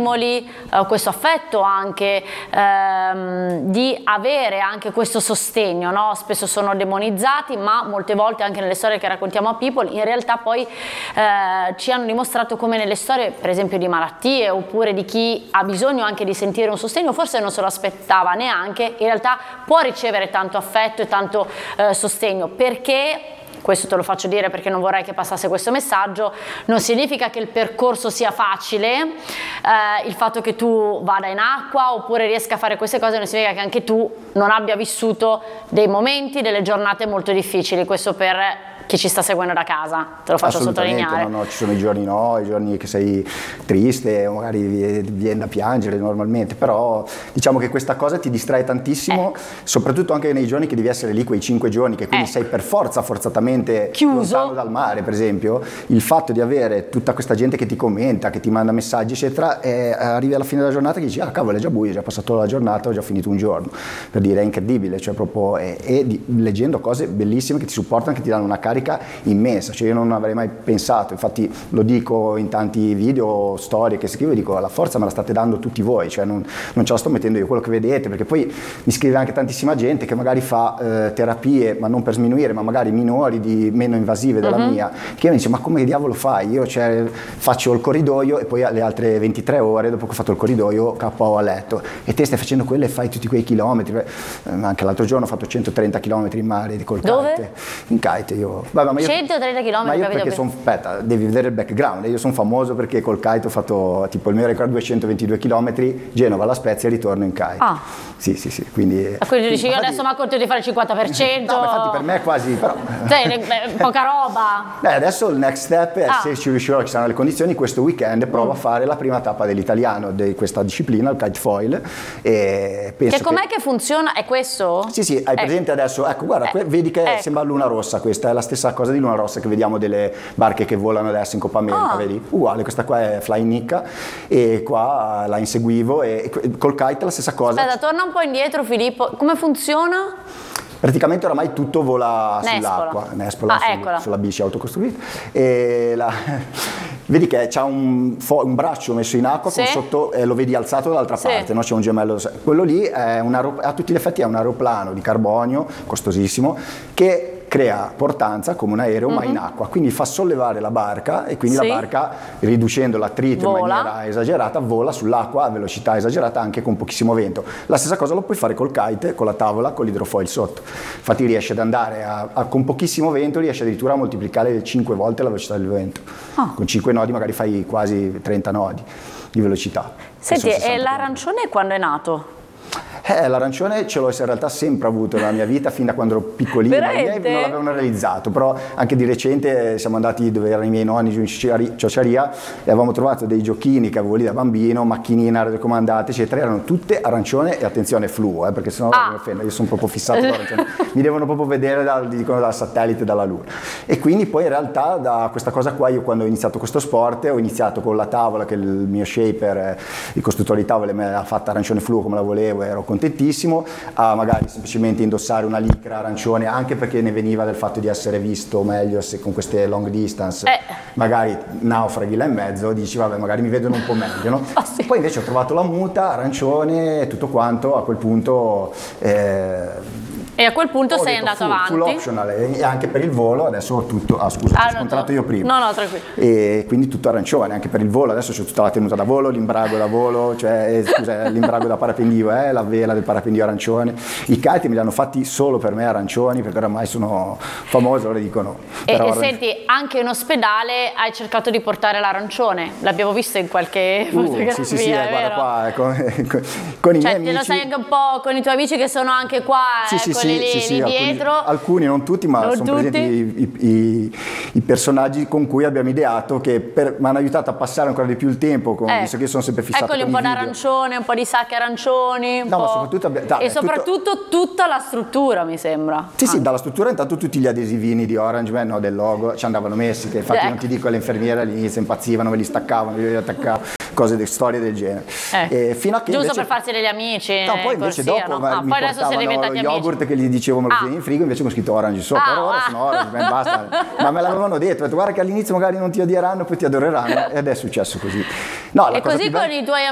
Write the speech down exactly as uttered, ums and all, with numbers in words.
stimoli eh, questo affetto anche, ehm, di avere anche questo sostegno, no? Spesso sono demonizzati, ma molte volte anche nelle storie che raccontiamo a People in realtà poi eh, ci hanno dimostrato come nelle storie per esempio di malattie oppure di chi ha bisogno anche di sentire un sostegno, forse non se lo aspettava neanche, in realtà può ricevere tanto affetto e tanto eh, sostegno, perché questo te lo faccio dire perché non vorrei che passasse questo messaggio, non significa che il percorso sia facile, eh, il fatto che tu vada in acqua oppure riesca a fare queste cose non significa che anche tu non abbia vissuto dei momenti, delle giornate molto difficili, questo per chi ci sta seguendo da casa, te lo faccio sottolineare. No, no, ci sono i giorni no, i giorni che sei triste, magari viene da piangere normalmente, però diciamo che questa cosa ti distrae tantissimo, eh. soprattutto anche nei giorni che devi essere lì, quei cinque giorni, che quindi eh. sei per forza forzatamente chiuso lontano dal mare, per esempio, il fatto di avere tutta questa gente che ti commenta, che ti manda messaggi, eccetera, e arrivi alla fine della giornata e dici, ah cavolo, è già buio, è già passato la giornata, ho già finito un giorno, per dire, è incredibile, cioè proprio, e, e di, leggendo cose bellissime che ti supportano, che ti danno una carica immensa, cioè io non avrei mai pensato, infatti lo dico in tanti video, storie che scrivo, dico la forza me la state dando tutti voi, cioè non, non ce la sto mettendo io, quello che vedete, perché poi mi scrive anche tantissima gente che magari fa eh, terapie, ma non per sminuire, ma magari minori, di, meno invasive della uh-huh. mia, che mi dice ma come diavolo fai? Io cioè, faccio il corridoio e poi alle altre ventitré ore dopo che ho fatto il corridoio K O a letto, e te stai facendo quello e fai tutti quei chilometri, eh, anche l'altro giorno ho fatto centotrenta chilometri in mare col Dove? kite, in kite io. Vabbè, ma io, centotrenta chilometri, ma io capito? perché sono, aspetta, devi vedere il background, io sono famoso perché col kite ho fatto tipo il mio record duecentoventidue chilometri, Genova, La Spezia, ritorno in kite. Ah. Sì, sì, sì, quindi... A cui dici, io adesso mi accorgo di fare il cinquanta per cento. No, infatti per me è quasi, però... Cioè, poca roba. Beh, adesso il next step è, ah. se ci riuscirò, ci saranno le condizioni, questo weekend provo mm. a fare la prima tappa dell'italiano di questa disciplina, il kite foil, e penso che com'è che... che funziona? È questo? Sì, sì, hai presente ecco. adesso, ecco, guarda, eh. vedi che eh. sembra Luna Rossa questa, è la stessa cosa di Luna Rossa che vediamo delle barche che volano adesso in Coppa America, ah. vedi? Uguale, questa qua è Flying Nicca e qua la inseguivo e col kite la stessa cosa. Aspetta, torna un po' indietro Filippo, come funziona? Praticamente oramai tutto vola Nespola. sull'acqua, Nespola, ah, sul, sulla bici autocostruita, e la, vedi che c'ha un, un braccio messo in acqua, sì. con sotto, e lo vedi alzato dall'altra sì. parte, no? C'è un gemello, quello lì è un a tutti gli effetti è un aeroplano di carbonio, costosissimo, che crea portanza come un aereo mm-hmm. ma in acqua, quindi fa sollevare la barca e quindi sì. la barca, riducendo l'attrito in maniera esagerata, vola sull'acqua a velocità esagerata anche con pochissimo vento. La stessa cosa lo puoi fare col kite, con la tavola, con l'idrofoil sotto, infatti riesce ad andare a, a, con pochissimo vento riesce addirittura a moltiplicare cinque volte la velocità del vento, oh. con cinque nodi magari fai quasi trenta nodi di velocità. Senti, e l'arancione quando è nato? Eh, l'arancione ce l'ho in realtà sempre avuto nella mia vita, fin da quando ero piccolino. I miei non l'avevano realizzato, però anche di recente siamo andati dove erano i miei nonni giù in Ciociaria e avevamo trovato dei giochini che avevo lì da bambino, macchinine radiocomandate, eccetera, erano tutte arancione e attenzione fluo, eh, perché sennò ah. mi offendo, io sono proprio fissato con l'arancione, mi devono proprio vedere dal, dicono, dal satellite, dalla luna. E quindi poi in realtà da questa cosa qua io quando ho iniziato questo sport ho iniziato con la tavola che il mio shaper, il costruttore di tavole me l'ha fatta arancione fluo come la volevo, ero contentissimo, a magari semplicemente indossare una licra arancione, anche perché ne veniva del fatto di essere visto meglio se con queste long distance eh. magari naufraghi là in mezzo, dici vabbè magari mi vedono un po' meglio, no? Oh, sì. Poi invece ho trovato la muta arancione e tutto quanto, a quel punto eh, e a quel punto sei andato full, avanti. Full optional e anche per il volo adesso ho tutto, ah scusa, ah, ho scontrato no, io prima. No, no, tranquillo. E quindi tutto arancione anche per il volo, adesso c'è tutta la tenuta da volo, l'imbrago da volo, cioè eh, scusa, l'imbrago da parapendio, eh, la vela del parapendio arancione. I kite me li hanno fatti solo per me arancioni, perché oramai sono famoso, lo dicono. E, e senti, anche in ospedale hai cercato di portare l'arancione, l'abbiamo visto in qualche uh, fotografia, sì, sì, sì, eh, guarda qua, ecco, con, con i cioè, miei amici. Te lo sai anche un po' con i tuoi amici che sono anche qua, sì, eh, sì, quelli sì, lì, sì, sì, lì alcuni, dietro. Alcuni, non tutti, ma non sono tutti. presenti i, i, i personaggi con cui abbiamo ideato, che mi hanno aiutato a passare ancora di più il tempo, con, eh. visto che io sono sempre fissato Eccoli con un po' i video. d'arancione, un po' di sacche arancioni, un no, po'... ma soprattutto abbi- da, e beh, soprattutto tutto... tutta la struttura, mi sembra. Sì, sì, dalla struttura intanto tutti gli adesivini di Orange Man, no, del logo, ci andavano messi, che infatti ecco. non ti dico, le infermiere all'inizio impazzivano, ve li staccavano, ve li attaccavano, cose di storie del genere. Eh. E fino a che Giusto invece... per farsi degli amici. No, poi invece corsia, dopo no? ah, mi poi adesso siete diventati yogurt amici. che gli dicevo me lo ah. in frigo, invece con scritto Orange sopra, ah, ora ah. sono Orange Man, basta. Ma me l'avevano detto, ho detto guarda che all'inizio magari non ti odieranno, poi ti adoreranno, ed è successo così. No, la e cosa così più con bella... i tuoi